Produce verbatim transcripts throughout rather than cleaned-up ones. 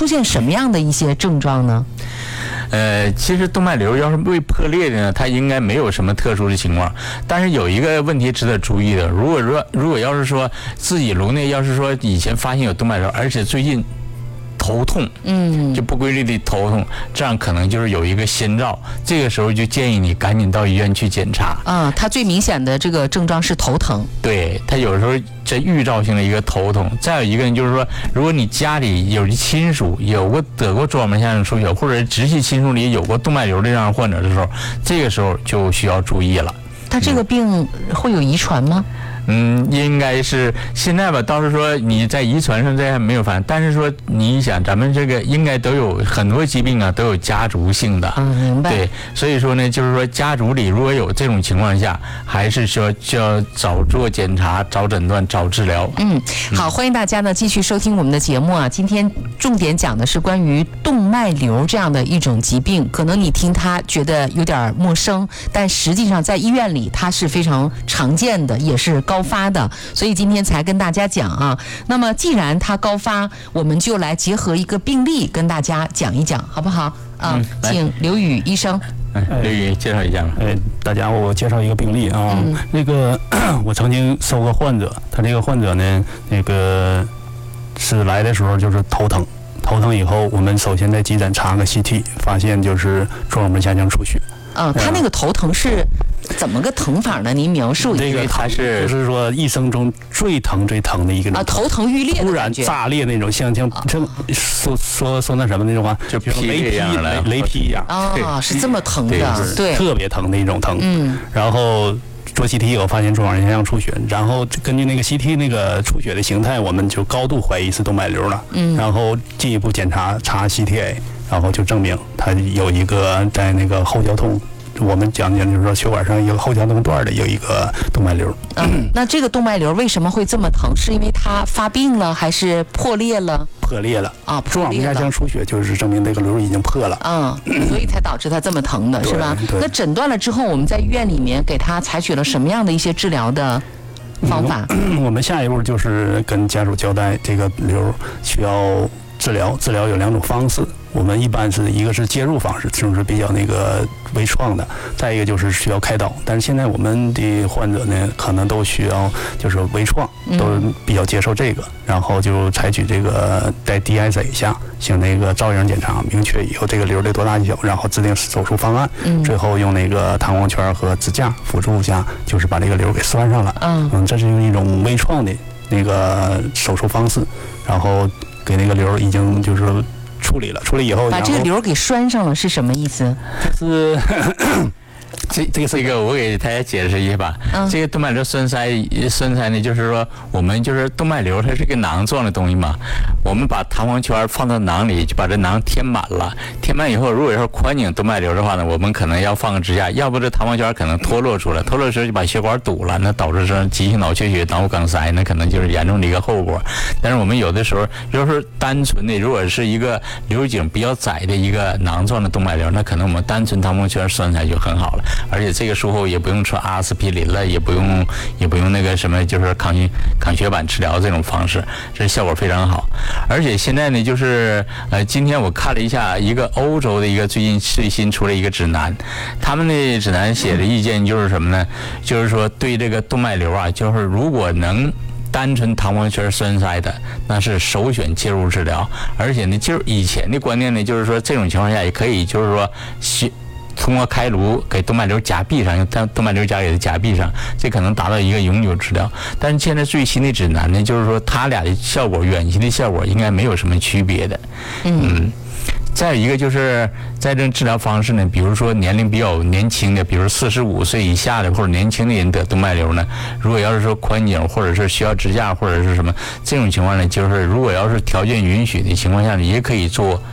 出现什么样的一些症状呢？ 呃，其实动脉瘤要是未破裂的呢，它应该没有什么特殊的情况。但是有一个问题值得注意的，如果说如果要是说自己颅内要是说以前发现有动脉瘤，而且最近头痛，嗯，就不规律的头痛，这样可能就是有一个先兆。这个时候就建议你赶紧到医院去检查。 啊，他最明显的这个症状是头疼。 对，他有时候这预兆性的一个头痛。再有一个呢，就是说，如果你家里有亲属有过得过桌膜下腔出血，或者直系亲属里有过动脉瘤的这样患者的时候，这个时候就需要注意了。 他这个病会有遗传吗？ 嗯，应该是现在吧，倒是说你在遗传上这还没有发现，但是说你想，咱们这个应该都有很多疾病啊，都有家族性的。 嗯，明白。 对，所以说呢，就是说家族里如果有这种情况下，还是说就要早做检查、早诊断、早治疗。 嗯，好，欢迎大家呢继续收听我们的节目啊。今天重点讲的是关于动脉瘤这样的一种疾病，可能你听它觉得有点陌生，但实际上在医院里它是非常常见的，也是高发的，所以今天才跟大家讲啊。那么既然它高发，我们就来结合一个病例跟大家讲一讲，好不好？啊，嗯、请刘宇医生。 哎，刘宇介绍一下。 哎，大家我介绍一个病例啊。嗯、那个我曾经收过患者，他这个患者呢，那个是来的时候就是头疼，头疼以后，我们首先在急诊查个 C T， 发现就是桌膜下腔出血。 嗯，他那个头疼是怎么个疼法呢？您描述一下。 这个他是就是说一生中最疼最疼的一个啊，头疼欲裂， 突然炸裂那种，像像这说说说那什么那种话， 就雷劈雷雷劈一样啊，是这么疼的，对， 特别疼的一种疼。嗯，然后做 C T 以后发现桌膜下腔出血，然后根据那个 C T 那个出血的形态，我们就高度怀疑是动脉瘤了。嗯，然后进一步检查查 C T A。然后就证明他有一个在那个后交通，我们讲讲就是说血管上有后交通段的有一个动脉瘤。 嗯，那这个动脉瘤为什么会这么疼？是因为它发病了，还是破裂了？ 破裂了啊， 桌膜下腔出血就是证明这个瘤已经破了。 嗯，所以才导致它这么疼的是吧？那诊断了之后，我们在医院里面给他采取了什么样的一些治疗的方法？ 嗯、我们下一步就是跟家属交代，这个瘤需要治疗，治疗有两种方式。我们一般是一个是介入方式，就是比较那个微创的，再一个就是需要开刀。但是现在我们的患者呢，可能都需要就是微创，都比较接受这个，然后就采取这个在 D S A 下，请那个照影检查，明确以后这个瘤的多大小，然后制定手术方案，最后用那个弹簧圈和支架辅助下，就是把这个瘤给拴上了。嗯，嗯，这是一种微创的那个手术方式，然后给那个瘤已经就是处理了，处理以后把这个瘤给拴上了是什么意思？ 就是这这个这个我给大家解释一下吧。嗯、这个动脉瘤栓塞栓塞呢，就是说我们就是动脉瘤，它是个囊状的东西嘛。我们把弹簧圈放到囊里，就把这囊填满了。填满以后，如果要是宽颈动脉瘤的话呢，我们可能要放个支架，要不这弹簧圈可能脱落出来，脱落出来就把血管堵了，那导致上急性脑缺血、脑梗塞，那可能就是严重的一个后果。但是我们有的时候，要是单纯的，如果是一个瘤颈比较窄的一个囊状的动脉瘤，那可能我们单纯弹簧圈栓塞就很好了。而且这个术后也不用吃阿司匹林了，也不用也不用那个什么，就是抗抗血板治疗这种方式，这效果非常好。而且现在呢，就是呃，今天我看了一下一个欧洲的一个最近最新出了一个指南，他们的指南写的意见就是什么呢？就是说对这个动脉瘤啊，就是如果能单纯弹簧圈栓塞的，那是首选介入治疗。而且呢，就是以前的观念呢，就是说这种情况下也可以，就是说通过开颅给动脉瘤夹闭上，用动脉瘤夹给它夹闭上，这可能达到一个永久治疗。但是现在最新的指南呢，就是说它俩的效果，远期的效果应该没有什么区别的。嗯。嗯，再有一个就是在这治疗方式呢，比如说年龄比较年轻的，比如四十五岁以下的或者年轻的人得动脉瘤呢，如果要是说宽颈或者是需要支架或者是什么这种情况呢，就是如果要是条件允许的情况下呢，也可以做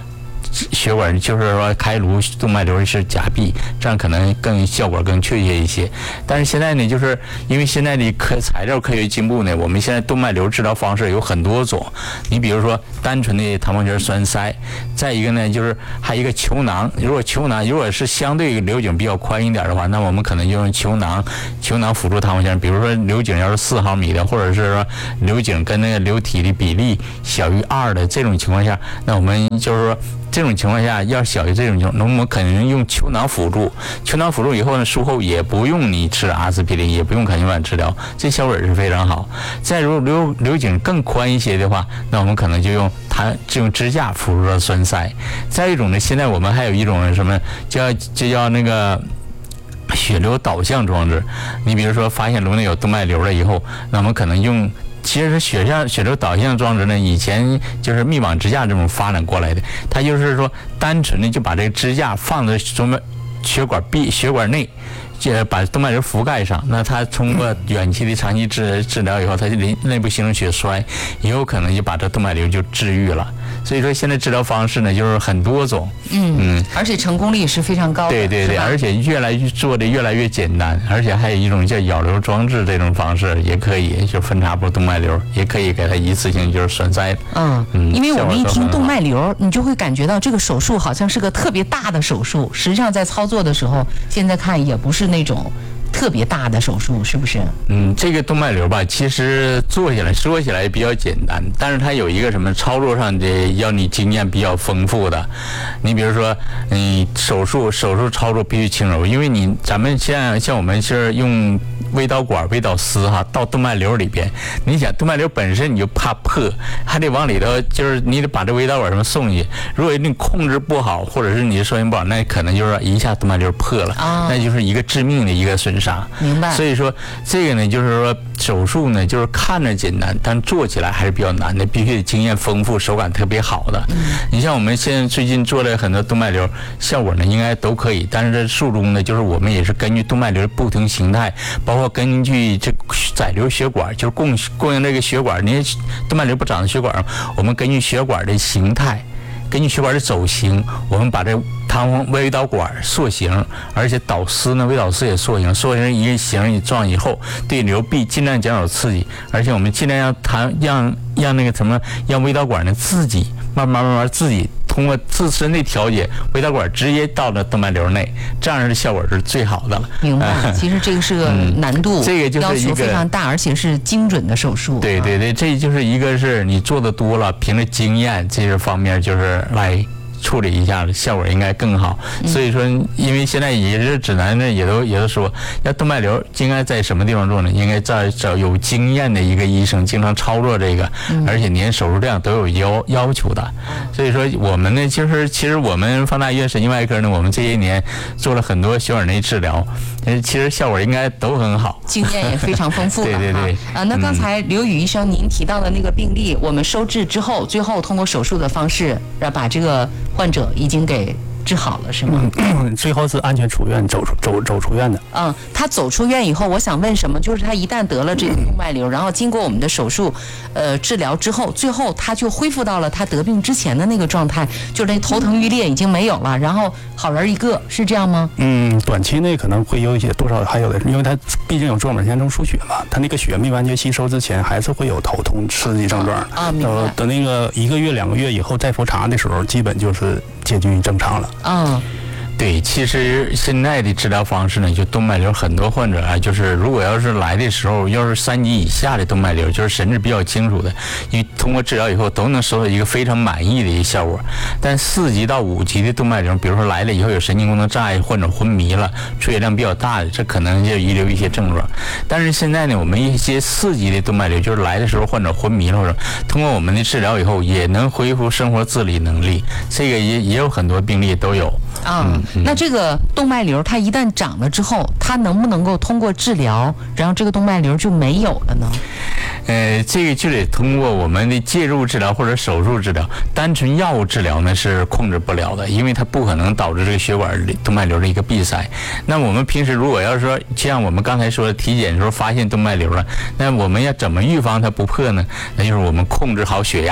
血管就是说开颅动脉瘤是假闭，这样可能更效果更确切一些。但是现在呢，就是因为现在的科材料科学进步呢，我们现在动脉瘤治疗方式有很多种。你比如说单纯的弹簧圈栓塞，再一个呢就是还有一个球囊。如果球囊如果是相对瘤颈比较宽一点的话，那我们可能就用球囊，球囊辅助弹簧圈。比如说瘤颈要是四毫米的，或者是说瘤颈跟那个瘤体的比例小于二的这种情况下，那我们就是说这种情况下要小于这种情况，那我们肯定用球囊辅助。球囊辅助以后呢，术后也不用你吃阿司匹林，也不用抗血管治疗，这效果是非常好。再如果瘤瘤颈更宽一些的话，那我们可能就用它就用支架辅助的栓塞。再一种呢，现在我们还有一种什么叫就叫那个血流导向装置。你比如说发现颅内有动脉瘤了以后，那我们可能用。其实血向血流导向装置呢，以前就是密网支架这种发展过来的，它就是说单纯的就把这个支架放在什么血管壁血管内，呃，把动脉瘤覆盖上。那它通过远期的长期治治疗以后，它就内部形成血栓，也有可能就把这动脉瘤就治愈了。所以说现在治疗方式呢，就是很多种， 嗯嗯，而且成功率是非常高的， 对对对，而且越来越做的越来越简单，而且还有一种叫咬瘤装置这种方式也可以，就分叉部动脉瘤也可以给它一次性就是栓塞。 嗯嗯，因为我们一听动脉瘤，你就会感觉到这个手术好像是个特别大的手术，实际上在操作的时候，现在看也不是那种特别大的手术，是不是？ 嗯，这个动脉瘤吧，其实做起来说起来比较简单，但是它有一个什么操作上的要你经验比较丰富的。你比如说，你手术手术操作必须轻柔，因为你咱们现在像我们是用微导管、微导丝哈到动脉瘤里边，你想动脉瘤本身你就怕破，还得往里头，就是你得把这微导管什么送进去。如果你控制不好，或者是你的受精不好，那可能就是一下动脉瘤破了， 哦、 那就是一个致命的一个损伤。 明白。 所以说这个呢，就是说手术呢，就是看着简单，但做起来还是比较难的，必须得经验丰富、手感特别好的。嗯、你像我们现在最近做了很多动脉瘤，效果呢应该都可以，但是这术中呢，就是我们也是根据动脉瘤不同形态，包括根据这载流血管，就是供供应这个血管，你动脉瘤不长在血管上，我们根据血管的形态。根据血管的走形，我们把这弹簧微导管塑形，而且导丝呢，微导丝也塑形，塑形一个形一状以后，对瘤壁尽量减少刺激，而且我们尽量让弹让让那个什么，让微导管呢自己慢慢慢慢自己通过自身的调节，微导管直接到了动脉瘤内，这样的效果是最好的了。 明白，其实这个是个难度， 嗯、这个就是一个要求非常大，而且是精准的手术。 对对对，这就是一个是你做的多了，凭着经验这些方面就是来处理一下，效果应该更好。所以说，因为现在也是指南呢，也都也都说，要动脉瘤应该在什么地方做呢？应该在找有经验的一个医生，经常操作这个，而且连手术量都有要要求的。所以说，我们呢，就是其实我们放大医院神经外科呢，我们这些年做了很多血管内治疗，其实效果应该都很好， 经验也非常丰富了。 对对对。 啊，那刚才刘宇医生您提到的那个病例，我们收治之后，最后通过手术的方式，把这个患者已经给治好了，是吗？ 嗯，最后是安全出院，走出走走出院的。 嗯，他走出院以后，我想问什么？就是他一旦得了这个动脉瘤，然后经过我们的手术，呃，治疗之后，最后他就恢复到了他得病之前的那个状态，就是那头疼欲裂已经没有了，然后好人一个，是这样吗？ 嗯，短期内可能会有一些多少还有的，因为他毕竟有做膜腺中输血嘛，他那个血没完全吸收之前，还是会有头痛刺激症状。 啊，明白。 等那个一个月两个月以后再复查的时候，基本就是接近于正常了。 嗯， 对，其实现在的治疗方式呢，就动脉瘤很多患者啊，就是如果要是来的时候，要是三级以下的动脉瘤，就是神志比较清楚的，因为通过治疗以后都能收到一个非常满意的一个效果。但四级到五级的动脉瘤，比如说来了以后有神经功能障碍或者昏迷了，出血量比较大的，这可能就遗留一些症状。但是现在呢，我们一些四级的动脉瘤，就是来的时候患者昏迷了，或者通过我们的治疗以后，也能恢复生活自理能力。这个也也有很多病例都有啊。嗯嗯，那这个动脉瘤它一旦长了之后，它能不能够通过治疗，然后这个动脉瘤就没有了呢？ 呃，这个就得通过我们的介入治疗或者手术治疗，单纯药物治疗呢是控制不了的，因为它不可能导致这个血管动脉瘤的一个闭塞。那我们平时如果要是说像我们刚才说的体检的时候发现动脉瘤了，那我们要怎么预防它不破呢？那就是我们控制好血压。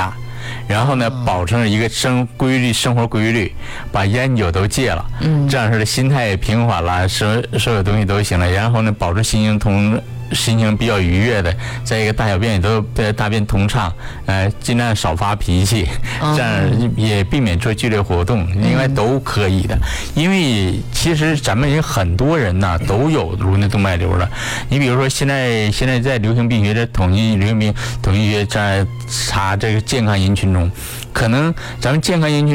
然后呢，保证一个生规律生活规律，把烟酒都戒了，嗯，这样式的心态也平缓了，所所有东西都行了。然后呢，保持心情通。心情比较愉悦的，再一个大小便也都大便通畅，呃，尽量少发脾气，这样也避免做剧烈活动，应该都可以的。因为其实咱们有很多人呢都有颅内动脉瘤了。你比如说现在现在在流行病学的统计，流行病统计学在查这个健康人群中，可能咱们健康人群